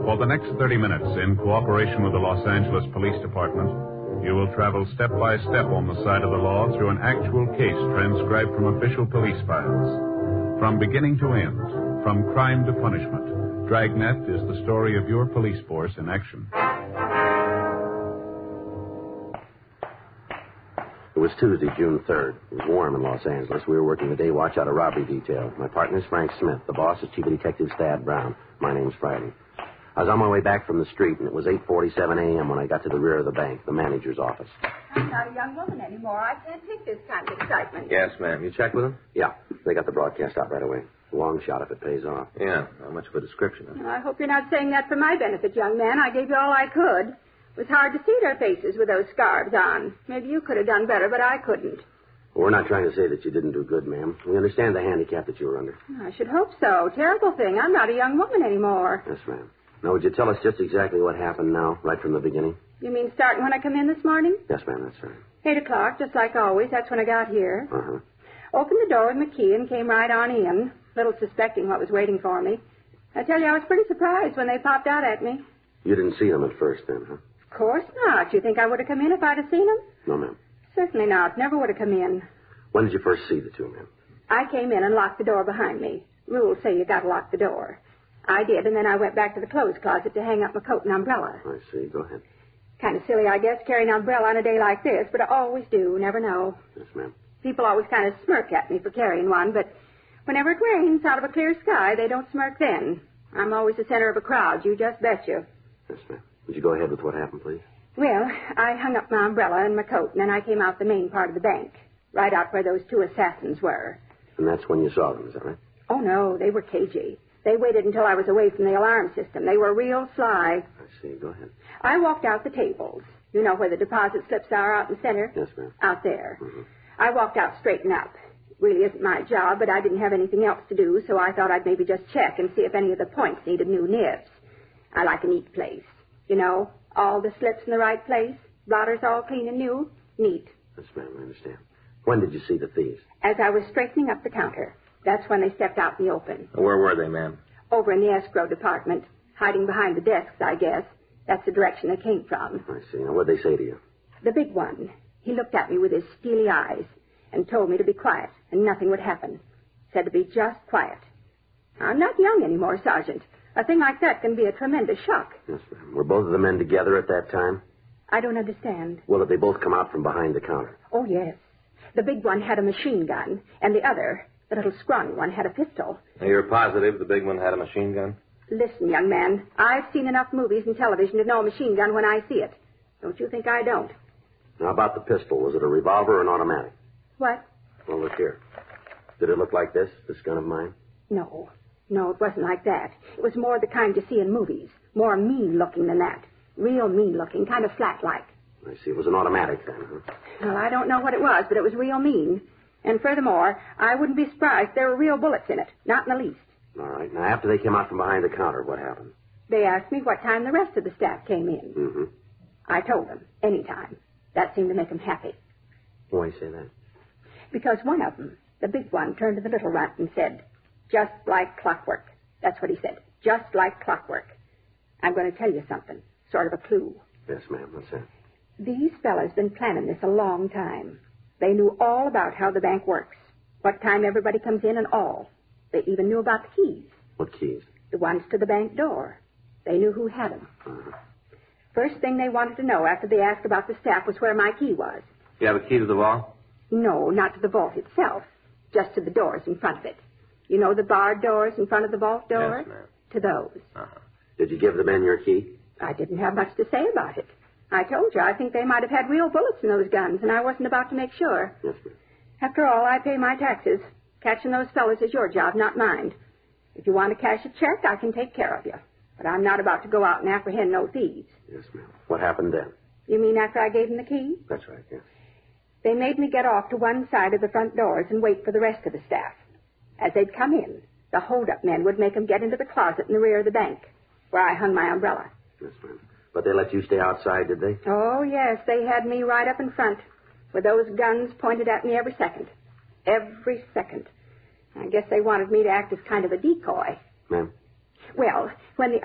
For the next 30 minutes, in cooperation with the Los Angeles Police Department, you will travel step by step on the side of the law through an actual case transcribed from official police files. From beginning to end, from crime to punishment, Dragnet is the story of your police force in action. It was Tuesday, June 3rd. It was warm in Los Angeles. We were working the day watch out of robbery detail. My partner's Frank Smith. The boss is Chief of Detective Thad Brown. My name's Friday. I was on my way back from the street, and it was 8:47 a.m. when I got to the rear of the bank, the manager's office. I'm not a young woman anymore. I can't take this kind of excitement. Yes, ma'am. You checked with them? Yeah, they got the broadcast out right away. Long shot if it pays off. Yeah, not much of a description. Huh? I hope you're not saying that for my benefit, young man. I gave you all I could. It was hard to see their faces with those scarves on. Maybe you could have done better, but I couldn't. Well, we're not trying to say that you didn't do good, ma'am. We understand the handicap that you were under. I should hope so. Terrible thing. I'm not a young woman anymore. Yes, ma'am. Now, would you tell us just exactly what happened now, right from the beginning? You mean starting when I come in this morning? Yes, ma'am, that's right. 8 o'clock, just like always. That's when I got here. Uh-huh. Opened the door with my key and came right on in, little suspecting what was waiting for me. I tell you, I was pretty surprised when they popped out at me. You didn't see them at first, then, huh? Of course not. You think I would have come in if I'd have seen them? No, ma'am. Certainly not. Never would have come in. When did you first see the two, ma'am? I came in and locked the door behind me. Rules say you got to lock the door. I did, and then I went back to the clothes closet to hang up my coat and umbrella. I see. Go ahead. Kind of silly, I guess, carrying an umbrella on a day like this, but I always do. Never know. Yes, ma'am. People always kind of smirk at me for carrying one, but whenever it rains out of a clear sky, they don't smirk then. I'm always the center of a crowd, you just bet you. Yes, ma'am. Would you go ahead with what happened, please? Well, I hung up my umbrella and my coat, and then I came out the main part of the bank, right out where those two assassins were. And that's when you saw them, is that right? Oh, no, they were cagey. They waited until I was away from the alarm system. They were real sly. I see. Go ahead. I walked out the tables. You know where the deposit slips are out in the center? Yes, ma'am. Out there. Mm-hmm. I walked out straight and up. Really isn't my job, but I didn't have anything else to do, so I thought I'd maybe just check and see if any of the points needed new nibs. I like a neat place. You know, all the slips in the right place, blotters all clean and new. Neat. Yes, ma'am, I understand. When did you see the thieves? As I was straightening up the counter. That's when they stepped out in the open. Where were they, ma'am? Over in the escrow department, hiding behind the desks, I guess. That's the direction they came from. I see. Now, what'd they say to you? The big one. He looked at me with his steely eyes and told me to be quiet and nothing would happen. Said to be just quiet. I'm not young anymore, Sergeant. A thing like that can be a tremendous shock. Yes, ma'am. Were both of the men together at that time? I don't understand. Well, did they both come out from behind the counter? Oh, yes. The big one had a machine gun, and the other, the little scrawny one, had a pistol. Now, you're positive the big one had a machine gun? Listen, young man, I've seen enough movies and television to know a machine gun when I see it. Don't you think I don't? Now, about the pistol, was it a revolver or an automatic? What? Well, look here. Did it look like this gun of mine? No, it wasn't like that. It was more the kind you see in movies. More mean-looking than that. Real mean-looking, kind of flat-like. I see. It was an automatic then, huh? Well, I don't know what it was, but it was real mean. And furthermore, I wouldn't be surprised if there were real bullets in it. Not in the least. All right. Now, after they came out from behind the counter, what happened? They asked me what time the rest of the staff came in. Mm-hmm. I told them, any time. That seemed to make them happy. Why you say that? Because one of them, the big one, turned to the little runt and said, just like clockwork. That's what he said. Just like clockwork. I'm going to tell you something. Sort of a clue. Yes, ma'am. What's that? These fellas been planning this a long time. They knew all about how the bank works. What time everybody comes in and all. They even knew about the keys. What keys? The ones to the bank door. They knew who had them. Uh-huh. First thing they wanted to know after they asked about the staff was where my key was. You have a key to the vault? No, not to the vault itself. Just to the doors in front of it. You know the barred doors in front of the vault door? Yes, ma'am. To those. Uh-huh. Did you give the men your key? I didn't have much to say about it. I told you, I think they might have had real bullets in those guns, and I wasn't about to make sure. Yes, ma'am. After all, I pay my taxes. Catching those fellas is your job, not mine. If you want to cash a check, I can take care of you. But I'm not about to go out and apprehend no thieves. Yes, ma'am. What happened then? You mean after I gave them the key? That's right, yes. They made me get off to one side of the front doors and wait for the rest of the staff. As they'd come in, the hold-up men would make them get into the closet in the rear of the bank, where I hung my umbrella. Yes, ma'am. But they let you stay outside, did they? Oh, yes, they had me right up in front, with those guns pointed at me every second. Every second. I guess they wanted me to act as kind of a decoy. Ma'am? Well, when the